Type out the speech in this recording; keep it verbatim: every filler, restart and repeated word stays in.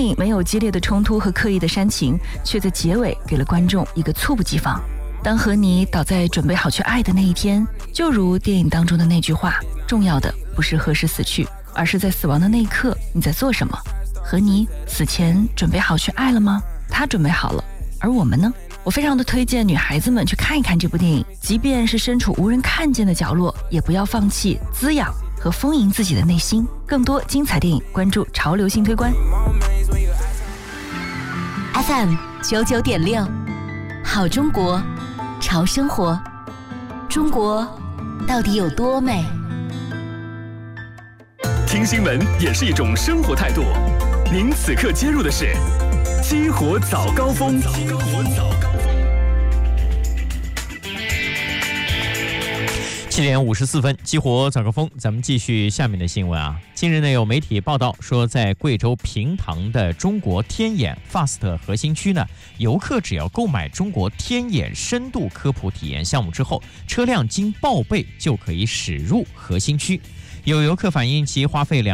影没有激烈的冲突和刻意的煽情，却在结尾给了观众一个猝不及防。当和你倒在准备好去爱的那一天，就如电影当中的那句话，重要的不是何时死去，而是在死亡的那一刻你在做什么。和你死前准备好去爱了吗？他准备好了，而我们呢？我非常的推荐女孩子们去看一看这部电影，即便是身处无人看见的角落，也不要放弃滋养和丰盈自己的内心。更多精彩电影，关注潮流新推观。 F M 九九点六，好中国，潮生活。中国到底有多美？ 听新闻也是一种生活态度。您此刻接入的是激活早高峰。激活早高峰。 七点五十四分，激活早高峰，咱们继续下面的新闻啊。近日呢，有媒体报道说，在贵州平塘的中国天眼 Fast 核心区呢，游客只要购买中国天眼深度科普体验项目之后，车辆经报备就可以驶入核心区。有游客反映其花费两